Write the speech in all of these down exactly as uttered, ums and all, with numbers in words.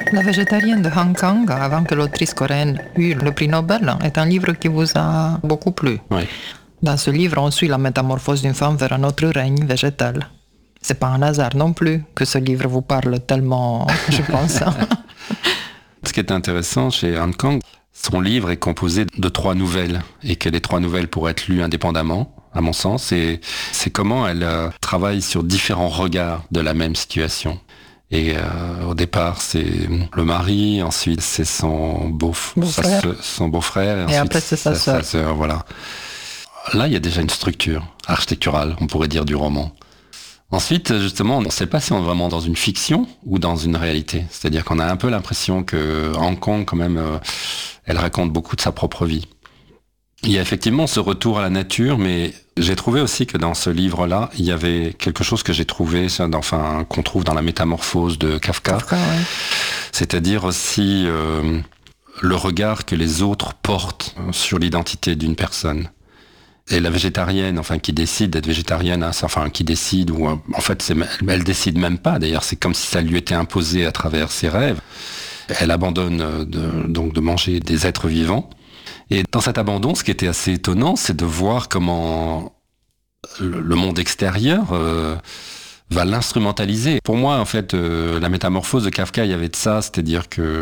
La végétarienne de Hong Kong, avant que l'autrice coréenne eût le prix Nobel, est un livre qui vous a beaucoup plu. Oui. Dans ce livre, on suit la métamorphose d'une femme vers un autre règne végétal. C'est pas un hasard non plus que ce livre vous parle tellement, je pense. Ce qui est intéressant chez Han Kang, son livre est composé de trois nouvelles et que les trois nouvelles pourraient être lues indépendamment, à mon sens, et c'est comment elle euh, travaille sur différents regards de la même situation. Et euh, au départ, c'est le mari, ensuite c'est son beau, beau-frère. Sa, son beau-frère, et, et ensuite après c'est sa, sa, sa sœur. Voilà. Là, il y a déjà une structure architecturale, on pourrait dire, du roman. Ensuite, justement, on ne sait pas si on est vraiment dans une fiction ou dans une réalité. C'est-à-dire qu'on a un peu l'impression que Hong Kong, quand même, euh, elle raconte beaucoup de sa propre vie. Il y a effectivement ce retour à la nature, mais j'ai trouvé aussi que dans ce livre-là, il y avait quelque chose que j'ai trouvé, enfin, qu'on trouve dans la métamorphose de Kafka. Kafka, ouais. C'est-à-dire aussi euh, le regard que les autres portent sur l'identité d'une personne. Et la végétarienne, enfin, qui décide d'être végétarienne, hein, enfin, qui décide, ou en fait, c'est, elle décide même pas. D'ailleurs, c'est comme si ça lui était imposé à travers ses rêves. Elle abandonne de, donc de manger des êtres vivants. Et dans cet abandon, ce qui était assez étonnant, c'est de voir comment le, le monde extérieur euh, va l'instrumentaliser. Pour moi, en fait, euh, la métamorphose de Kafka, il y avait de ça, c'est-à-dire que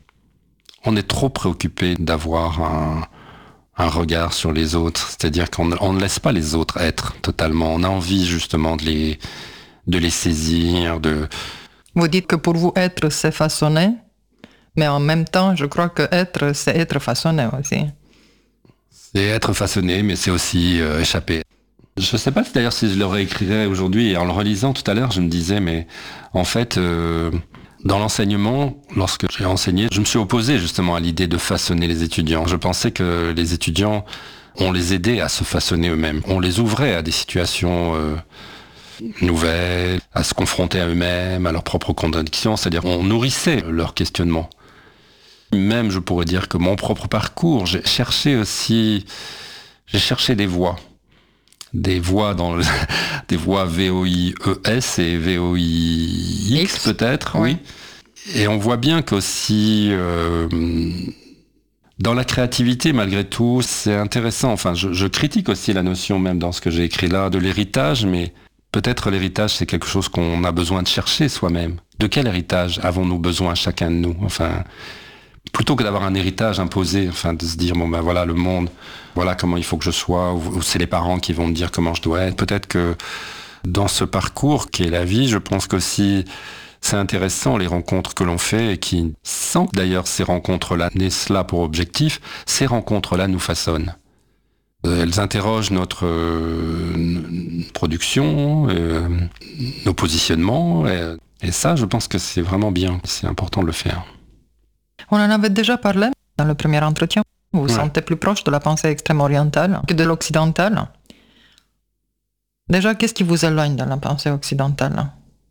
on est trop préoccupé d'avoir un un regard sur les autres, c'est-à-dire qu'on on ne laisse pas les autres être totalement. On a envie justement de les, de les saisir. De... Vous dites que pour vous, être, c'est façonner, mais en même temps, je crois que être, c'est être façonné aussi. C'est être façonné, mais c'est aussi euh, échapper. Je ne sais pas d'ailleurs si je le réécrirais aujourd'hui, et en le relisant tout à l'heure, je me disais, mais en fait... Euh, Dans l'enseignement, lorsque j'ai enseigné, je me suis opposé justement à l'idée de façonner les étudiants. Je pensais que les étudiants, on les aidait à se façonner eux-mêmes. On les ouvrait à des situations euh, nouvelles, à se confronter à eux-mêmes, à leurs propres contradictions. C'est-à-dire on nourrissait leur questionnement. Même, je pourrais dire que mon propre parcours, j'ai cherché aussi, j'ai cherché des voies. Des voix dans le, des voix V O I E S et V O I X peut-être, oui. oui. Et on voit bien qu'aussi euh, dans la créativité, malgré tout, c'est intéressant. Enfin, je, je critique aussi la notion, même dans ce que j'ai écrit là, de l'héritage, mais peut-être l'héritage, c'est quelque chose qu'on a besoin de chercher soi-même. De quel héritage avons-nous besoin chacun de nous ? Enfin, plutôt que d'avoir un héritage imposé, enfin, de se dire, bon ben voilà, le monde, voilà comment il faut que je sois, ou, ou c'est les parents qui vont me dire comment je dois être. Peut-être que dans ce parcours qui est la vie, je pense qu'aussi c'est intéressant les rencontres que l'on fait et qui, sans que d'ailleurs ces rencontres-là n'aient cela pour objectif, ces rencontres-là nous façonnent. Elles interrogent notre euh, production, euh, nos positionnements, et, et ça, je pense que c'est vraiment bien, c'est important de le faire. On en avait déjà parlé dans le premier entretien. Vous vous ouais. sentez plus proche de la pensée extrême orientale que de l'occidentale. Déjà, qu'est-ce qui vous éloigne dans la pensée occidentale ?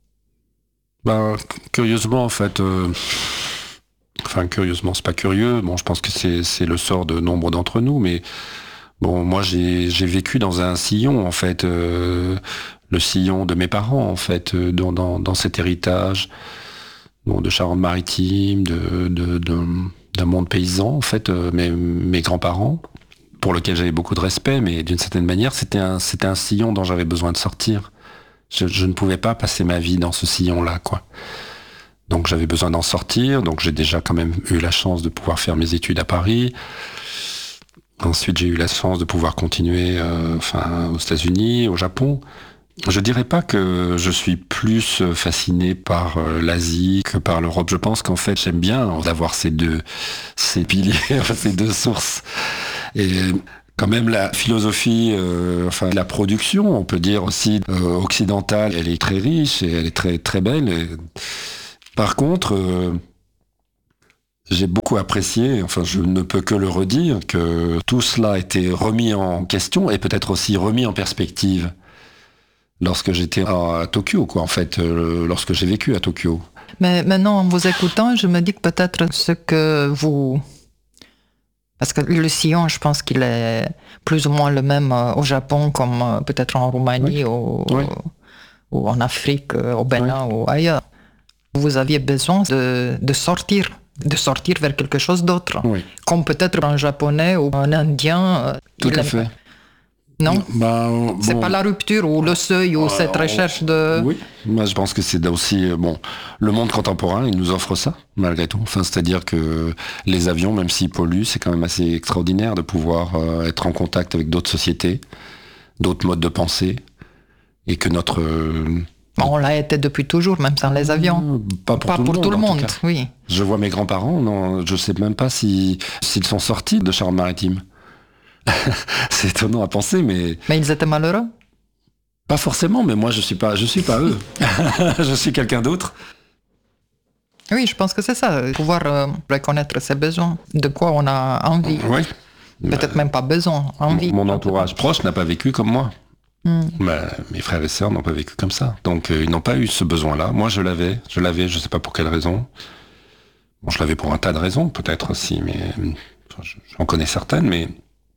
Ben, curieusement, en fait, euh, enfin, curieusement, c'est pas curieux. Bon, je pense que c'est, c'est le sort de nombre d'entre nous, mais bon, moi, j'ai, j'ai vécu dans un sillon, en fait, euh, le sillon de mes parents, en fait, euh, dans, dans, dans cet héritage. Bon, de Charente-Maritime, de, de, de, d'un monde paysan, en fait, euh, mes, mes grands-parents, pour lequel j'avais beaucoup de respect, mais d'une certaine manière, c'était un, c'était un sillon dont j'avais besoin de sortir. Je, je ne pouvais pas passer ma vie dans ce sillon-là, quoi. Donc j'avais besoin d'en sortir, donc j'ai déjà quand même eu la chance de pouvoir faire mes études à Paris. Ensuite, j'ai eu la chance de pouvoir continuer, euh, enfin, aux États-Unis, au Japon. Je dirais pas que je suis plus fasciné par l'Asie que par l'Europe. Je pense qu'en fait, j'aime bien d'avoir ces deux, ces piliers, ces deux sources. Et quand même, la philosophie, euh, enfin, la production, on peut dire aussi euh, occidentale, elle est très riche et elle est très, très belle. Et par contre, euh, j'ai beaucoup apprécié, enfin, je ne peux que le redire, que tout cela a été remis en question et peut-être aussi remis en perspective. Lorsque j'étais à Tokyo, quoi, en fait, euh, lorsque j'ai vécu à Tokyo. Mais maintenant, en vous écoutant, je me dis que peut-être ce que vous... Parce que le sillon, je pense qu'il est plus ou moins le même au Japon, comme peut-être en Roumanie, oui. Ou, oui. ou en Afrique, au Bénin, oui. ou ailleurs. Vous aviez besoin de, de sortir, de sortir vers quelque chose d'autre. Oui. Comme peut-être un japonais ou un indien. euh, Tout il à aime- fait. Non, Bah, c'est bon, pas la rupture ou le seuil ou euh, cette on- recherche de... Oui, moi je pense que c'est aussi euh, bon. Le monde contemporain, il nous offre ça malgré tout. Enfin, c'est-à-dire que les avions, même s'ils polluent, c'est quand même assez extraordinaire de pouvoir euh, être en contact avec d'autres sociétés, d'autres modes de pensée, et que notre euh, On l'a été depuis toujours, même sans les avions. pas pour Pas tout pour le monde. tout le en tout monde, cas. oui. Je vois mes grands-parents, non, je sais même pas si s'ils sont sortis de Charente-Maritime. C'est étonnant à penser, mais Mais ils étaient malheureux. pas forcément. Mais moi, je suis pas, je suis pas eux. Je suis quelqu'un d'autre. Oui, je pense que c'est ça, pouvoir euh, reconnaître ses besoins, de quoi on a envie. Oui. Peut-être même pas besoin, envie. Mon entourage proche n'a pas vécu comme moi. Hmm. Bah, mes frères et sœurs n'ont pas vécu comme ça. Donc, euh, ils n'ont pas eu ce besoin-là. Moi, je l'avais. Je l'avais, je sais pas pour quelle raison. Bon, je l'avais pour un tas de raisons, peut-être aussi, mais euh, enfin, je- j'en connais certaines, mais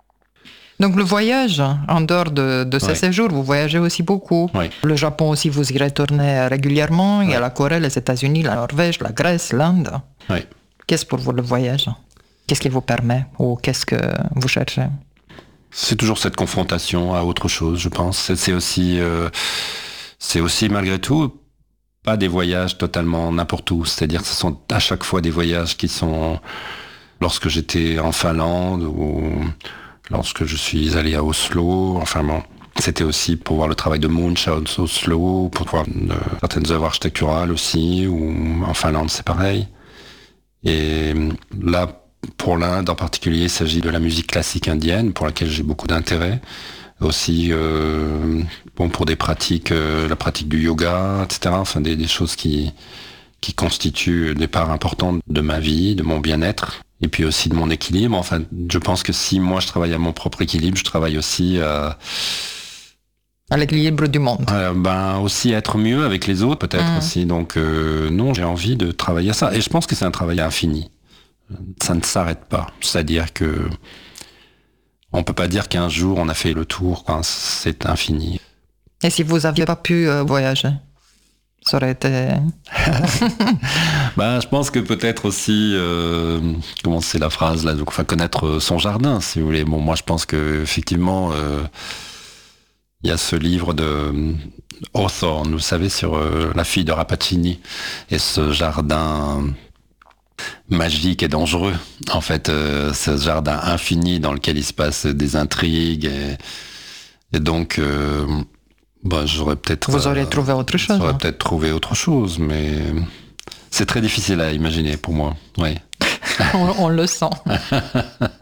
Donc le voyage, en dehors de, de ces Ouais. séjours, vous voyagez aussi beaucoup. Oui. Le Japon aussi, vous y retournez régulièrement. Il y a Ouais. la Corée, les États-Unis, la Norvège, la Grèce, l'Inde. ouais. Qu'est-ce pour vous le voyage? Qu'est-ce qu'il vous permet ou qu'est-ce que vous cherchez? C'est toujours cette confrontation à autre chose, je pense. C'est- C'est aussi, euh, c'est aussi malgré tout pas des voyages totalement n'importe où. C'est-à-dire que ce sont à chaque fois des voyages qui sont. Lorsque j'étais en Finlande ou lorsque je suis allé à Oslo, enfin bon, c'était aussi pour voir le travail de Munch à Oslo, pour voir euh, certaines œuvres architecturales aussi, ou en Finlande c'est pareil. Et là, pour l'Inde en particulier, il s'agit de la musique classique indienne, pour laquelle j'ai beaucoup d'intérêt. Aussi, euh, bon, pour des pratiques, euh, la pratique du yoga, et cetera. Enfin, des, des choses qui, qui constituent des parts importantes de ma vie, de mon bien-être, et puis aussi de mon équilibre. Enfin, je pense que si moi je travaille à mon propre équilibre, je travaille aussi à, À l'équilibre du monde. à, ben, aussi à être mieux avec les autres, peut-être Mm. aussi. Donc, euh, non, j'ai envie de travailler à ça. Et je pense que c'est un travail infini. Ça ne s'arrête pas. C'est-à-dire que on peut pas dire qu'un jour on a fait le tour, quoi. C'est infini. Et si vous n'aviez pas pu euh, voyager, ça aurait été... Bah, je pense que peut-être aussi, euh, comment c'est la phrase là, donc, enfin connaître son jardin, si vous voulez. Bon, moi je pense que effectivement, euh, il y a ce livre de euh, Hawthorne, vous savez, sur euh, la fille de Rappaccini et ce jardin magique et dangereux. En fait, euh, ce jardin infini dans lequel il se passe des intrigues et, et donc. Euh, Bah, j'aurais peut-être. Vous auriez trouvé autre chose. J'aurais hein. peut-être trouvé autre chose, mais c'est très difficile à imaginer pour moi. Oui. on, on le sent.